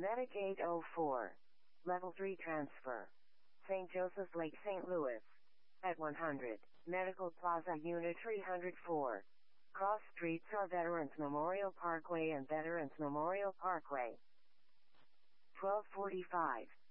Medic 804. Level 3 transfer. St. Joseph's Lake, St. Louis. At 100. Medical Plaza Unit 304. Cross streets are Veterans Memorial Parkway and Veterans Memorial Parkway. 12:45.